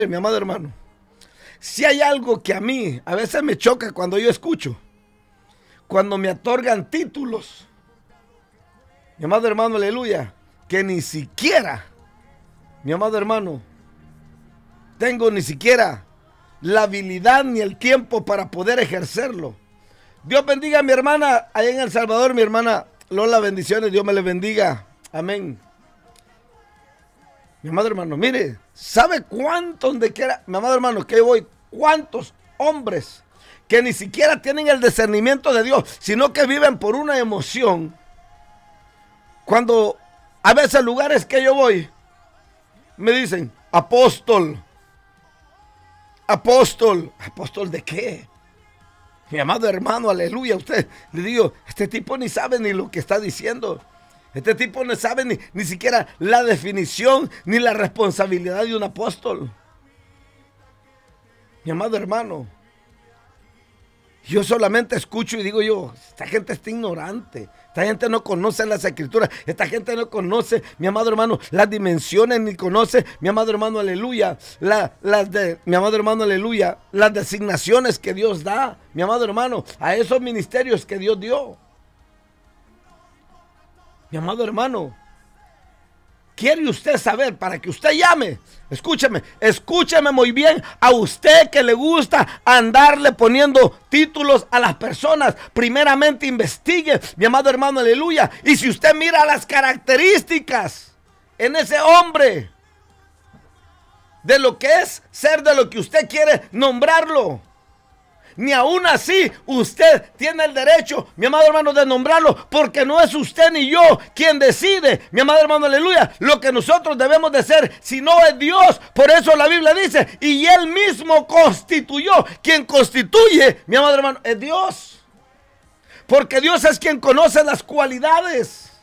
mi amado hermano, si hay algo que a mí a veces me choca cuando yo escucho, cuando me otorgan títulos, mi amado hermano, aleluya, que ni siquiera, mi amado hermano, tengo ni siquiera la habilidad ni el tiempo para poder ejercerlo. Dios bendiga a mi hermana allá en El Salvador, mi hermana Lola, bendiciones, Dios me le bendiga, amén. Mi amado hermano, mire, ¿sabe cuánto donde quiera, mi amado hermano, que voy, cuántos hombres que ni siquiera tienen el discernimiento de Dios, sino que viven por una emoción? Cuando a veces lugares que yo voy, me dicen, apóstol, apóstol, apóstol ¿de qué? Mi amado hermano, aleluya, usted, le digo, este tipo ni sabe ni lo que está diciendo. Este tipo no sabe ni siquiera la definición ni la responsabilidad de un apóstol. Mi amado hermano, yo solamente escucho y digo yo, esta gente está ignorante. Esta gente no conoce las escrituras. Esta gente no conoce, mi amado hermano, las dimensiones, ni conoce, mi amado hermano, aleluya, mi amado hermano, aleluya, las designaciones que Dios da, mi amado hermano, a esos ministerios que Dios dio. Mi amado hermano, ¿quiere usted saber para que usted llame? Escúcheme muy bien. A usted que le gusta andarle poniendo títulos a las personas, primeramente investigue, mi amado hermano, aleluya. Y si usted mira las características en ese hombre, de lo que es ser de lo que usted quiere nombrarlo, ni aún así usted tiene el derecho, mi amado hermano, de nombrarlo, porque no es usted ni yo quien decide, mi amado hermano, aleluya, lo que nosotros debemos de ser, si no es Dios. Por eso la Biblia dice, y Él mismo constituyó. Quien constituye, mi amado hermano, es Dios, porque Dios es quien conoce las cualidades,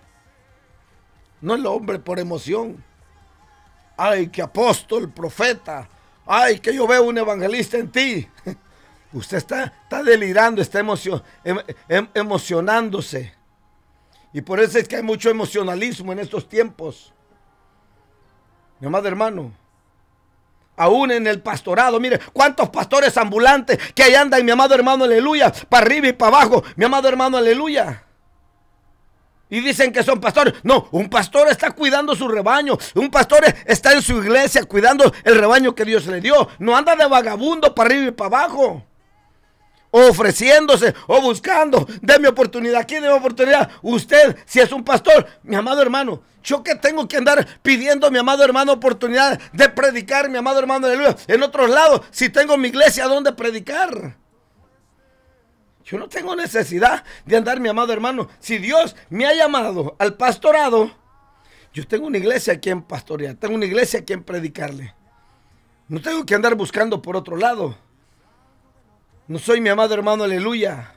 no el hombre por emoción. Ay, que apóstol, profeta, ay, que yo veo un evangelista en ti. Usted está delirando, está emocionándose. Y por eso es que hay mucho emocionalismo en estos tiempos. Mi amado hermano, aún en el pastorado, mire, cuántos pastores ambulantes que ahí andan, mi amado hermano, aleluya, para arriba y para abajo, mi amado hermano, aleluya. Y dicen que son pastores. No, un pastor está cuidando su rebaño. Un pastor está en su iglesia cuidando el rebaño que Dios le dio. No anda de vagabundo para arriba y para abajo, o ofreciéndose, o buscando, deme oportunidad aquí, deme oportunidad. Usted, si es un pastor, mi amado hermano, yo que tengo que andar pidiendo, mi amado hermano, oportunidad de predicar, mi amado hermano, aleluya, en otros lados, si tengo mi iglesia donde predicar. Yo no tengo necesidad de andar, mi amado hermano. Si Dios me ha llamado al pastorado, yo tengo una iglesia a quien pastorear, tengo una iglesia a quien predicarle. No tengo que andar buscando por otro lado. No soy, mi amado hermano, aleluya,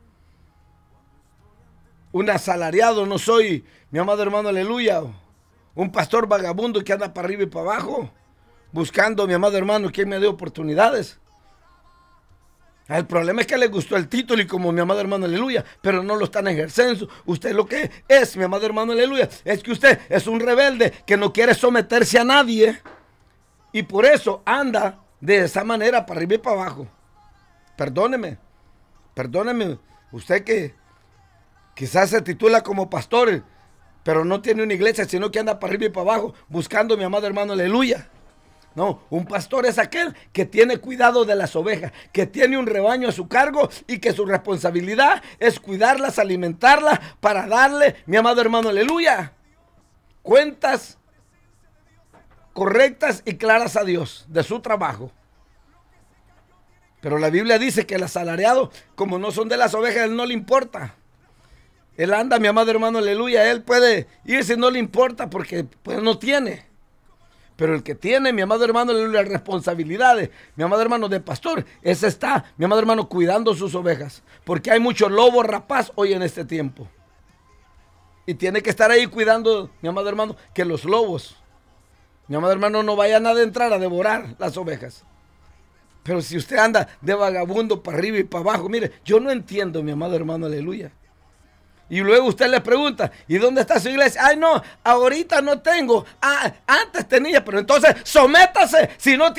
un asalariado. No soy, mi amado hermano, aleluya, un pastor vagabundo que anda para arriba y para abajo buscando, mi amado hermano, quien me dé oportunidades. El problema es que le gustó el título y como, mi amado hermano, aleluya, pero no lo están ejerciendo. Usted lo que es, mi amado hermano, aleluya, es que usted es un rebelde que no quiere someterse a nadie y por eso anda de esa manera para arriba y para abajo. Perdóneme, usted que quizás se titula como pastor, pero no tiene una iglesia, sino que anda para arriba y para abajo buscando, mi amado hermano, aleluya. No, un pastor es aquel que tiene cuidado de las ovejas, que tiene un rebaño a su cargo y que su responsabilidad es cuidarlas, alimentarlas, para darle, mi amado hermano, aleluya, cuentas correctas y claras a Dios de su trabajo. Pero la Biblia dice que el asalariado, como no son de las ovejas, él no le importa. Él anda, mi amado hermano, aleluya, él puede irse, no le importa porque pues no tiene. Pero el que tiene, mi amado hermano, las responsabilidades, mi amado hermano, de pastor, ese está, mi amado hermano, cuidando sus ovejas. Porque hay mucho lobo rapaz hoy en este tiempo. Y tiene que estar ahí cuidando, mi amado hermano, que los lobos, mi amado hermano, no vayan a adentrar a devorar las ovejas. Pero si usted anda de vagabundo para arriba y para abajo, mire, yo no entiendo, mi amado hermano, aleluya. Y luego usted le pregunta, ¿y dónde está su iglesia? Ay, no, ahorita no tengo. Ah, antes tenía, pero entonces sométase. Si no